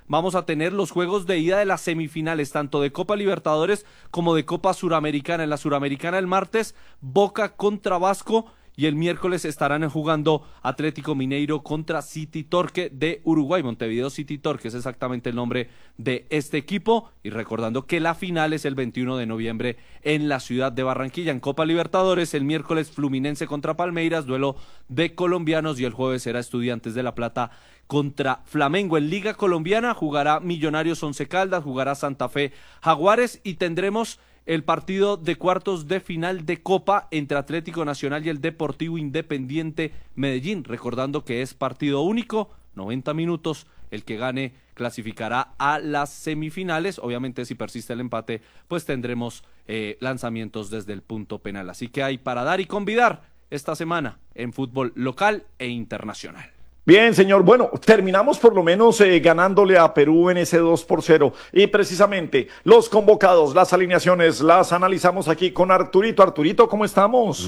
vamos a tener los juegos de ida de las semifinales, tanto de Copa Libertadores como de Copa Suramericana. En la Suramericana el martes, Boca contra Vasco, y el miércoles estarán jugando Atlético Mineiro contra City Torque de Uruguay. Montevideo City Torque es exactamente el nombre de este equipo, y recordando que la final es el 21 de noviembre en la ciudad de Barranquilla. En Copa Libertadores el miércoles Fluminense contra Palmeiras, duelo de colombianos, y el jueves será Estudiantes de La Plata contra Flamengo. En Liga Colombiana jugará Millonarios Once Caldas, jugará Santa Fe Jaguares, y tendremos el partido de cuartos de final de Copa entre Atlético Nacional y el Deportivo Independiente Medellín. Recordando que es partido único, 90 minutos, el que gane clasificará a las semifinales. Obviamente, si persiste el empate, pues tendremos lanzamientos desde el punto penal. Así que hay para dar y convidar esta semana en fútbol local e internacional. Bien, señor. Bueno, terminamos por lo menos ganándole a Perú en ese 2-0. Y precisamente los convocados, las alineaciones, las analizamos aquí con Arturito. Arturito, ¿cómo estamos?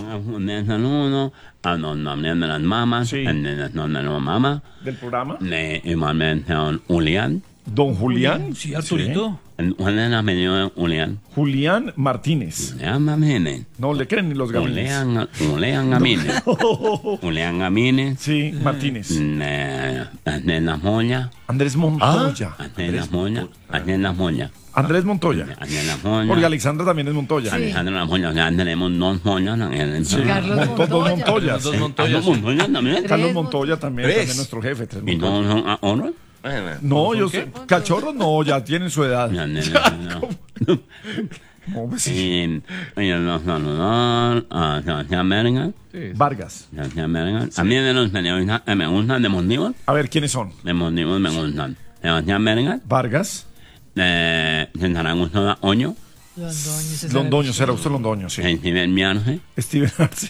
Sí. ¿Del programa? Julián. ¿Don Julián? Sí, Arturito. Julián Martínez. No le creen ni los gamines. Julián Gamines. Sí, Martínez. Andrés Moya. Andrés Montoya. Andrés Montoya. Porque Alexandra también es Montoya. Sí. Tenemos dos Moyas. Sí. Carlos Dos Montoyas. Dos Sí. Montoyas. Carlos Montoya también, Tres. también nuestro jefe. Tres ¿Y Montoya. no son ahora? No, yo sé. Cachorros no, ya tienen su edad. ¿Cómo ves? Nos saludar a Sebastián Berga. Vargas. A mí de los periodistas que me gustan de motivos, A ver, ¿quiénes son? me gustan. Sebastián Berga, Vargas. César Augusto Oño, Londoño, será usted Londoño, sí. Steven Miarce, Steven Arce.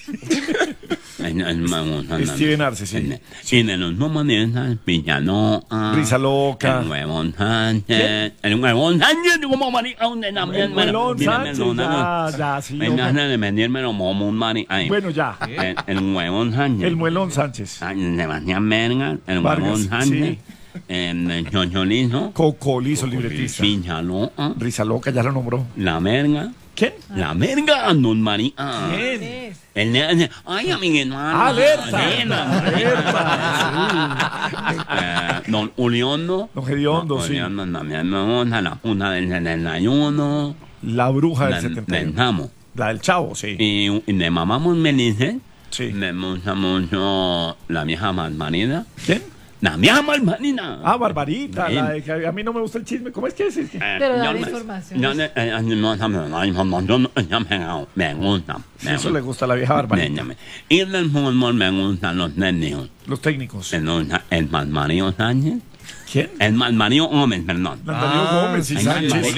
Steven Arce, sí. Y de los comunistas, Villaloca, Risa Loca. El Huevón Sánchez, como marica, donde también, Melón Sánchez, ya, sí. me hace de venirme como un marica. Bueno, ya. El Huevón Sánchez. El Muelón Sánchez. Sebastián Berga, el Vargas, Huevón Sánchez, sí. el Chocholizo, Cocolizo, libretista. Villaloca, Risa Loca, ya lo nombró. La Verga. ¿Quién? La Verga, don marica. ¿Quién? El nene, ay, amiguito. ¡Alerta! Don Uliondo. Don Gediondo, sí. Uliondo también me gusta, la Junta del 71. La bruja del Del 71. Jamo. La del Chavo, sí. Y de mamá Melice, Sí. me gusta mucho la vieja Marmarina. ¿Quién? La vieja Marmarina. Ah, Barbarita, Sí. la de que a mí no me gusta el chisme. ¿Cómo es que es? Pero da la información. La información me gusta. Eso le gusta a la vieja Barbarita. Y del fútbol me gustan los técnicos. Los técnicos. El Malmario Sánchez. ¿Quién? El Malmario Gómez, perdón. Darío Gómez, sí, Ay, Sánchez.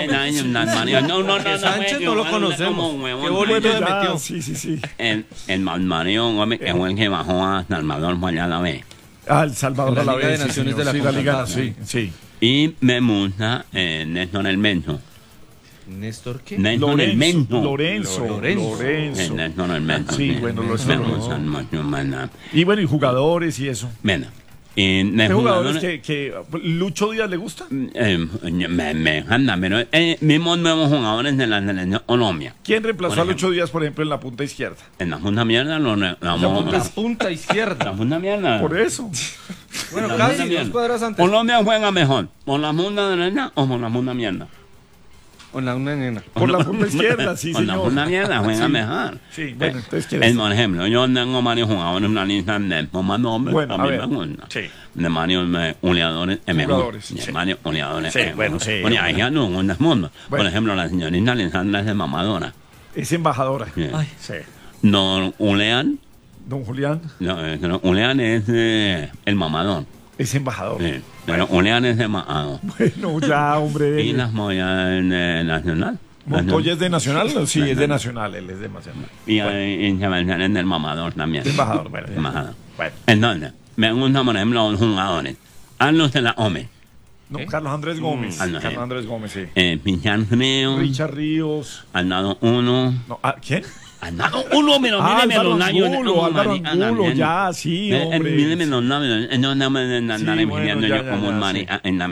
Sánchez no lo conocemos. Qué bonito Bueno, le ya, metió. sí. El Malmario Gómez, que fue el que bajó a Salvador Falla la B. Ah, El Salvador En la a la Liga vez. de Naciones señor. de la Sí, la Liga, CONCACAF, sí. Y me gusta Néstor El Mento. ¿Néstor qué? Néstor El Mento. Lorenzo. Néstor El Mento. Sí, bueno, lo me gustan mucho, mana. Y bueno, y jugadores y eso. Bueno. Y de ¿Qué jugadores jugadores, que Lucho Díaz le gusta? me encanta, pero mismos nuevos jugadores de la selección Colombia. ¿Quién reemplazó Por a Lucho Díaz, por ejemplo, en la punta izquierda? En la punta mierda La punta izquierda. La punta mierda. Por eso. Bueno, La casi punta dos mierda. cuadras antes. Colombia juega mejor, ¿por la punta derecha o por la punta mierda? Con la una nena. Por la punta izquierda, sí, Por la señor. punta mierda juega mejor. Sí, bueno, entonces ¿quieres? Por ejemplo, yo tengo varios jugadores en una lista de más nombres. Bueno, a ver. me gusta. Sí. De varios goleadores Jugadores, de sí. varios goleadores. Sí, bueno, sí. Bueno, hay ya no en el mundo. Por Bueno. ejemplo, la señorita Alessandra es de mamadora. Es embajadora. Sí. Sí. Don Ulean, Don Julián Ulean es el mamador. es embajador. Sí. Pero Ulean es de mamador. Bueno, ya, hombre. Y las Moyas Nacional. ¿Montoya es de Nacional? Sí, es de Nacional, él es de Nacional. Y Sebastián es del mamador también. Es embajador, bueno. ya. Embajador. Bueno. Entonces, me gustan, por ejemplo, los jugadores. Carlos de la Ome. No, Carlos Andrés Gómez. Ah, no, Carlos Andrés Gómez, sí. Pichar Frío. Richard Ríos. Al lado uno. No, ¿quién? Al lado uno, pero míreme Álvaro los labios. Angulo, Álvaro Angulo, ya, sí, hombre. Míreme los labios. No me andar Sí, bueno, envidiando ya, yo ya, como un ya, marica en la